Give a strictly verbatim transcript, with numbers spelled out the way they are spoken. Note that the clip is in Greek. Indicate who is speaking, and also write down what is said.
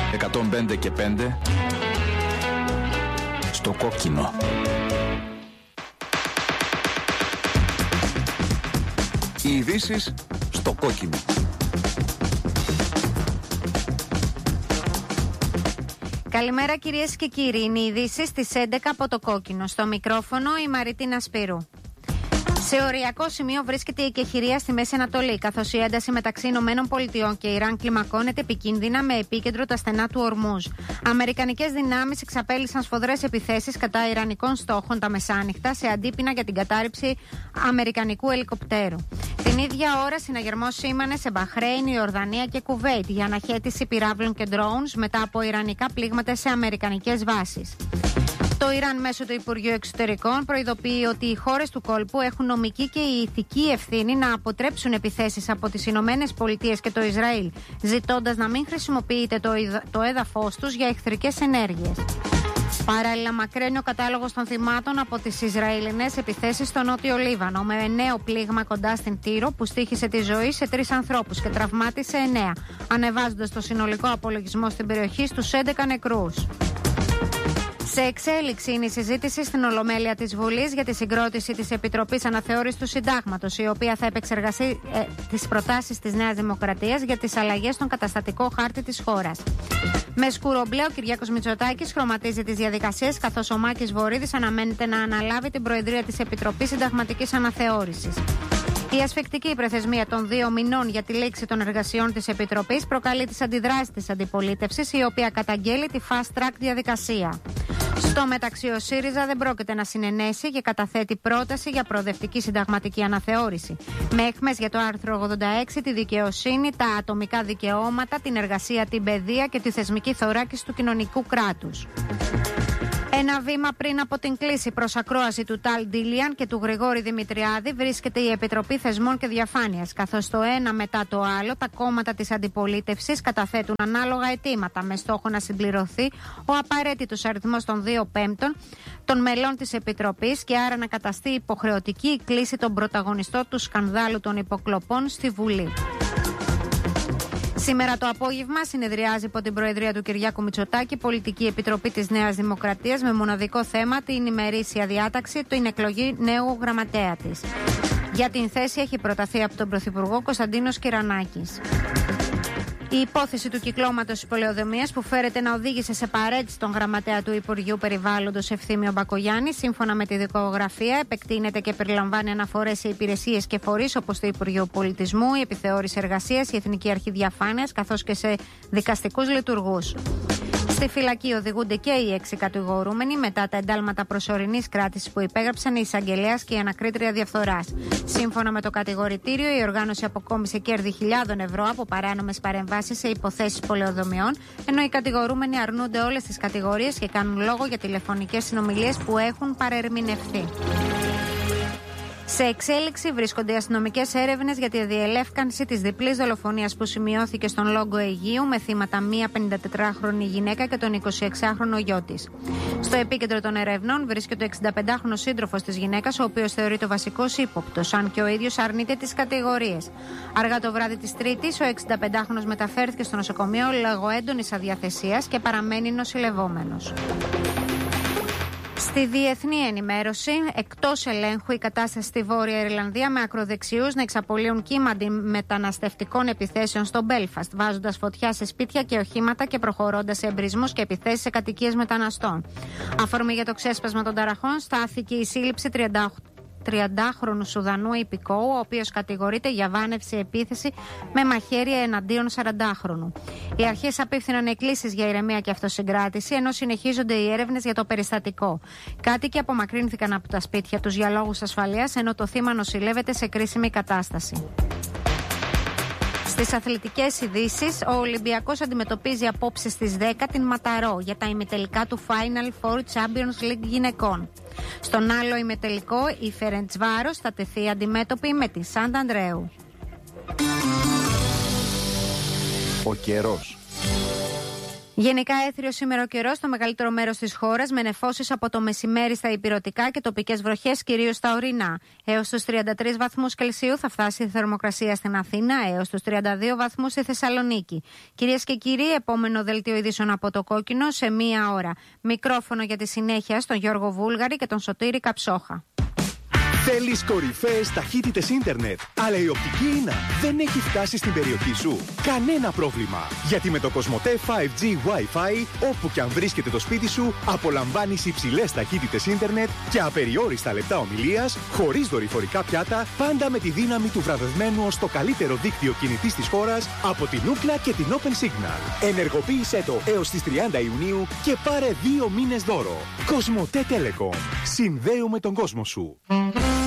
Speaker 1: εκατόν πέντε και πέντε στο κόκκινο. Οι ειδήσεις στο κόκκινο.
Speaker 2: Καλημέρα κυρίες και κύριοι, είναι οι ειδήσεις στις έντεκα από το κόκκινο. Στο μικρόφωνο η Μαριτίνα Σπύρου. Σε οριακό σημείο βρίσκεται η εκεχηρία στη Μέση Ανατολή, καθώς η ένταση μεταξύ Ηνωμένων Πολιτειών και Ιράν κλιμακώνεται επικίνδυνα με επίκεντρο τα στενά του Ορμούζ. Αμερικανικές δυνάμεις εξαπέλυσαν σφοδρές επιθέσεις κατά ιρανικών στόχων τα μεσάνυχτα σε αντίπεινα για την κατάρριψη αμερικανικού ελικοπτέρου. Την ίδια ώρα, συναγερμός σήμανε σε Μπαχρέιν, Ιορδανία και Κουβέιτ για αναχέτηση πυράβλων και drones μετά από ιρανικά πλήγματα σε αμερικανικές βάσεις. Το Ιράν μέσω του Υπουργείου Εξωτερικών προειδοποιεί ότι οι χώρες του κόλπου έχουν νομική και ηθική ευθύνη να αποτρέψουν επιθέσεις από τις Ηνωμένες Πολιτείες και το Ισραήλ, ζητώντας να μην χρησιμοποιείται το, το έδαφος τους για εχθρικές ενέργειες. Παράλληλα, μακραίνει ο κατάλογος των θυμάτων από τις Ισραηλινές επιθέσεις στο Νότιο Λίβανο, με νέο πλήγμα κοντά στην Τύρο που στοίχισε τη ζωή σε τρεις ανθρώπους και τραυμάτισε εννέα, ανεβάζοντας το συνολικό απολογισμό στην περιοχή στους έντεκα νεκρούς. Σε εξέλιξη είναι η συζήτηση στην Ολομέλεια της Βουλής για τη συγκρότηση της Επιτροπής Αναθεώρησης του Συντάγματος, η οποία θα επεξεργαστεί ε, τις προτάσεις της Νέας Δημοκρατίας για τις αλλαγές στον καταστατικό χάρτη της χώρας. Με σκουρομπλέ, ο Κυριάκος Μητσοτάκης χρωματίζει τις διαδικασίες, καθώς ο Μάκης Βορίδης αναμένεται να αναλάβει την Προεδρία της Επιτροπής Συνταγματικής Αναθεώρησης. Η ασφικτική προθεσμία των δύο μηνών για τη λήξη των εργασιών της Επιτροπής προκαλεί τις αντιδράσεις της αντιπολίτευσης, η οποία καταγγέλει τη fast track διαδικασία. Στο μεταξύ, ο ΣΥΡΙΖΑ δεν πρόκειται να συνενέσει και καταθέτει πρόταση για προοδευτική συνταγματική αναθεώρηση, με αιχμές για το άρθρο ογδόντα έξι, τη δικαιοσύνη, τα ατομικά δικαιώματα, την εργασία, την παιδεία και τη θεσμική θωράκιση του κοινωνικού κράτους. Ένα βήμα πριν από την κλήση προς ακρόαση του Ταλ Ντίλιαν και του Γρηγόρη Δημητριάδη βρίσκεται η Επιτροπή Θεσμών και Διαφάνειας, καθώς το ένα μετά το άλλο τα κόμματα της αντιπολίτευσης καταθέτουν ανάλογα αιτήματα με στόχο να συμπληρωθεί ο απαραίτητος αριθμός των δύο πέμπτων των μελών της Επιτροπής και άρα να καταστεί υποχρεωτική η κλήση των πρωταγωνιστών του σκανδάλου των υποκλοπών στη Βουλή. Σήμερα το απόγευμα συνεδριάζει υπό την Προεδρία του Κυριάκου Μητσοτάκη Πολιτική Επιτροπή της Νέας Δημοκρατίας με μοναδικό θέμα την ημερήσια διάταξη, την εκλογή νέου γραμματέα της. Για την θέση έχει προταθεί από τον Πρωθυπουργό Κωνσταντίνος Κυρανάκης. Η υπόθεση του κυκλώματος πολεοδομίας που φέρεται να οδήγησε σε παρέτηση τον γραμματέα του Υπουργείου Περιβάλλοντος Ευθύμιο Μπακογιάννη, σύμφωνα με τη δικογραφία, επεκτείνεται και περιλαμβάνει αναφορές σε υπηρεσίες και φορείς όπως το Υπουργείο Πολιτισμού, η Επιθεώρηση Εργασίας, η Εθνική Αρχή Διαφάνειας, καθώς και σε δικαστικούς λειτουργούς. Στη φυλακή οδηγούνται και οι έξι κατηγορούμενοι μετά τα εντάλματα προσωρινής κράτησης που υπέγραψαν η εισαγγελέας και η ανακρίτρια διαφθοράς. Σύμφωνα με το κατηγορητήριο, η οργάνωση αποκόμισε κέρδη χιλιάδων ευρώ από παράνομες παρεμβάσεις σε υποθέσεις πολεοδομιών, ενώ οι κατηγορούμενοι αρνούνται όλες τις κατηγορίες και κάνουν λόγο για τηλεφωνικές συνομιλίες που έχουν παρερμηνευθεί. Σε εξέλιξη βρίσκονται οι αστυνομικές έρευνες για τη διελεύκανση της διπλής δολοφονίας που σημειώθηκε στον Λόγκο Αιγείου με θύματα μία πενηντατετράχρονη γυναίκα και τον εικοσιεξάχρονο γιο της. Στο επίκεντρο των ερευνών βρίσκεται ο εξηνταπεντάχρονος σύντροφος της γυναίκας, ο οποίος θεωρείται ο βασικός ύποπτος, αν και ο ίδιος αρνείται τις κατηγορίες. Αργά το βράδυ της Τρίτης, ο εξηνταπεντάχρονος μεταφέρθηκε στο νοσοκομείο λόγω έντονης αδιαθεσίας και παραμένει νοσηλευόμενος. Στη διεθνή ενημέρωση, εκτός ελέγχου η κατάσταση στη Βόρεια Ιρλανδία με ακροδεξιούς να εξαπολύουν κύμα μεταναστευτικών επιθέσεων στο Μπέλφαστ, βάζοντας φωτιά σε σπίτια και οχήματα και προχωρώντας σε εμπρισμούς και επιθέσεις σε κατοικίες μεταναστών. Αφορμή για το ξέσπασμα των ταραχών στάθηκε η σύλληψη τριαντάχρονου Σουδανού υπηκόου, ο οποίος κατηγορείται για βάνευση επίθεση με μαχαίρια εναντίον σαραντάχρονου. Οι αρχές απίφθηναν εκκλήσεις για ηρεμία και αυτοσυγκράτηση, ενώ συνεχίζονται οι έρευνες για το περιστατικό. Κάτοικοι απομακρύνθηκαν από τα σπίτια τους για λόγους ασφαλείας, ενώ το θύμα νοσηλεύεται σε κρίσιμη κατάσταση. Στις αθλητικές ειδήσεις, ο Ολυμπιακός αντιμετωπίζει απόψε στις δέκα την Ματαρό για τα ημιτελικά του Final Four Champions League γυναικών. Στον άλλο ημιτελικό, η Φερεντσβάρος θα τεθεί αντιμέτωπη με τη Σαντ Αντρέου.
Speaker 1: Ο καιρός.
Speaker 2: Γενικά έθριο σήμερα ο καιρός στο μεγαλύτερο μέρος της χώρας, με νεφώσεις από το μεσημέρι στα ηπειρωτικά και τοπικές βροχές κυρίως στα ορεινά. Έως τους τριάντα τρεις βαθμούς Κελσίου θα φτάσει η θερμοκρασία στην Αθήνα, έως τους τριάντα δύο βαθμούς στη Θεσσαλονίκη. Κυρίες και κύριοι, επόμενο δελτίο ειδήσεων από το Κόκκινο σε μία ώρα. Μικρόφωνο για τη συνέχεια στον Γιώργο Βούλγαρη και τον Σωτήρη Καψόχα.
Speaker 3: Θέλεις κορυφαίες ταχύτητες ίντερνετ, αλλά η οπτική ίνα δεν έχει φτάσει στην περιοχή σου? Κανένα πρόβλημα, γιατί με το Κοσμοτέ φάιβ τζι Wi-Fi, όπου και αν βρίσκεται το σπίτι σου, απολαμβάνεις υψηλές ταχύτητες ίντερνετ και απεριόριστα λεπτά ομιλίας, χωρίς δορυφορικά πιάτα, πάντα με τη δύναμη του βραβευμένου ως το καλύτερο δίκτυο κινητής της χώρας από την Ookla και την Open Signal. Ενεργοποίησέ το έως τις τριάντα Ιουνίου και πάρε δύο μήνες δώρο. Κοσμοτέ Telecom. Συνδέουμε τον κόσμο σου.